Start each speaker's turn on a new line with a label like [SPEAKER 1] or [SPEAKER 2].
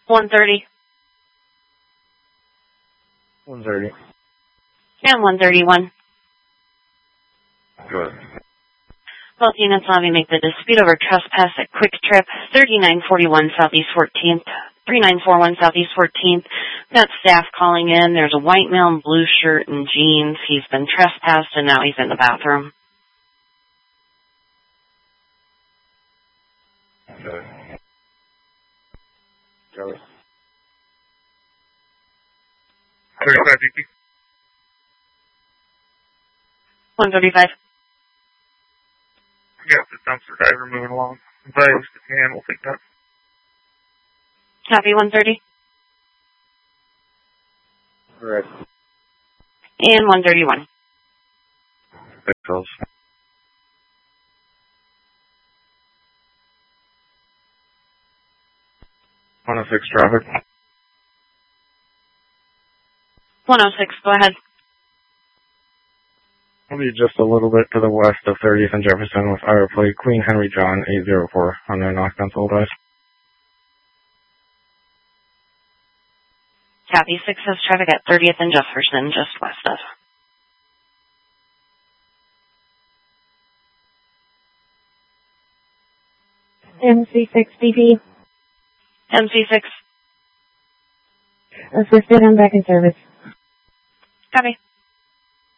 [SPEAKER 1] 130.
[SPEAKER 2] 130.
[SPEAKER 1] And 131.
[SPEAKER 2] Good.
[SPEAKER 1] Both units allow me to make the dispute over trespass at Quick Trip, 3941 Southeast 14th, 3941 Southeast 14th. Got staff calling in. There's a white male in blue shirt and jeans. He's been trespassed and now he's in the bathroom.
[SPEAKER 2] Okay. Joey.
[SPEAKER 3] 35 DP.
[SPEAKER 1] 135.
[SPEAKER 3] Got the dumpster driver moving along. Advise the can, we'll take that.
[SPEAKER 1] Copy 130.
[SPEAKER 2] Correct.
[SPEAKER 1] And 131.
[SPEAKER 2] Pixels. 106 traffic.
[SPEAKER 1] 106, go ahead.
[SPEAKER 2] I'll be just a little bit to the west of 30th and Jefferson with Ira plate Queen Henry John 804 on their northbound soul drive.
[SPEAKER 1] Copy 6 says traffic at 30th and Jefferson, just west of.
[SPEAKER 4] MC6 DP.
[SPEAKER 1] MC6.
[SPEAKER 4] Assisted, I'm back in service.
[SPEAKER 1] Copy.